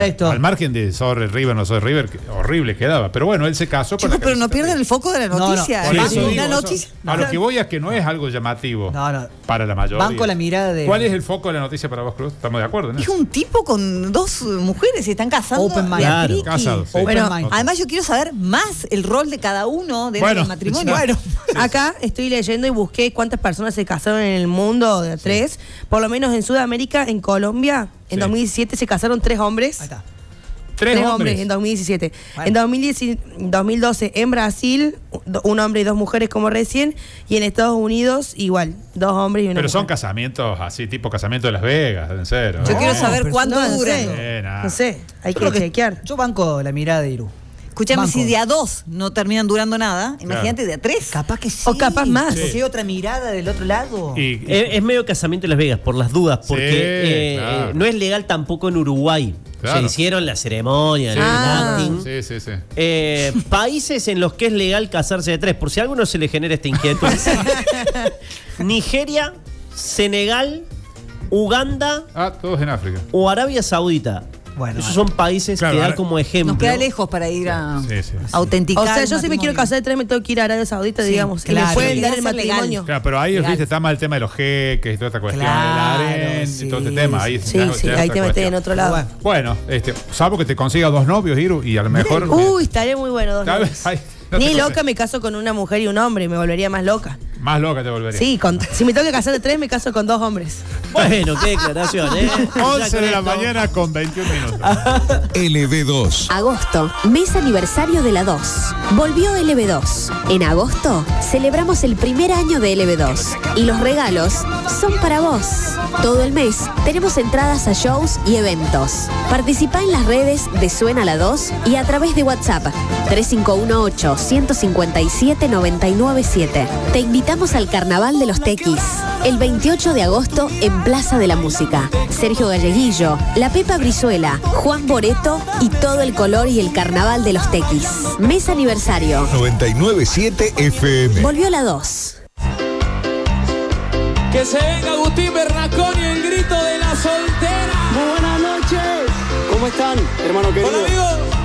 Al margen de soy River, no soy River, horrible quedaba. Pero bueno, él se casó con Chicos, pero no pierdan el foco de la noticia. Por eso Una digo, noticia. a lo que voy es que no es algo llamativo para la mayoría. Van con la mirada de... ¿Cuál es el foco de la noticia para vos, Cruz? Estamos de acuerdo, ¿no? Es un tipo con dos mujeres y están casando. Open mind. Claro, casados. Sí. Bueno, Open mind. además yo quiero saber más el rol de cada uno dentro del matrimonio. Bueno, acá estoy leyendo y busqué cuántas personas se casaron en el mundo, de 3. Por lo menos en Sudamérica, en Colombia, en 2017 se casaron 3 hombres. Ahí está. Tres hombres en 2017. Bueno. En 2012 en Brasil, un hombre y 2 mujeres como recién. Y en Estados Unidos igual, 2 hombres y una Pero mujer. son casamientos así, tipo casamiento de Las Vegas, en serio. Yo quiero saber pero cuánto no dura. sé. No sé, hay que chequear. Yo banco la mirada de Iru. Escúchame, Banco. si de a 2 no terminan durando nada, imagínate de a 3. Capaz que sí. O capaz más. Porque hay otra mirada del otro lado. Es medio casamiento en Las Vegas, por las dudas, porque claro. no es legal tampoco en Uruguay. Claro. Se hicieron la ceremonia, el acting. Sí. Países en los que es legal casarse de 3, por si a alguno se le genera esta inquietud. Nigeria, Senegal, Uganda todos en África. o Arabia Saudita. Bueno, esos son países claro, que dan como ejemplo. Nos queda lejos para ir a Sí. autenticar. O sea, el yo si me quiero matrimonio. casar de 3 me tengo que ir a Arabia Saudita, digamos. claro. Y me pueden dar el Debería ser legal. matrimonio. Claro, pero ahí, Legal. viste, está mal el tema de los jeques y toda esta cuestión Claro, del harén y todo este tema. Ahí Sí, ya- sí, ya ahí otra te metes cuestión. en otro lado. Bueno, salvo que te consiga 2 novios, Iru, y a lo mejor... Uy, estaría muy bueno 2 ¿sabes? novios. Ay, no Ni te loca me caso con una mujer y un hombre, me volvería más loca. Más loca te volvería. Sí, si me tengo que casar de 3, me caso con 2 hombres. Bueno, qué declaración, ¿eh? 11 de la mañana con 21 minutos. LB2. Agosto, mes aniversario de la 2. Volvió LB2. En agosto celebramos el primer año de LB2 y los regalos son para vos. Todo el mes tenemos entradas a shows y eventos. Participa en las redes de Suena la 2 y a través de WhatsApp 3518-157-997. Te invitamos al Carnaval de los Tequis, el 28 de agosto en Plaza de la Música. Sergio Galleguillo, La Pepa Brizuela, Juan Boreto y todo el color y el Carnaval de los Tequis. Mes aniversario. 997 FM. Volvió la 2. Que se venga Agustín Bernasconi, el grito de la soltera. Muy buenas noches. ¿Cómo están, hermano querido? Hola, amigo.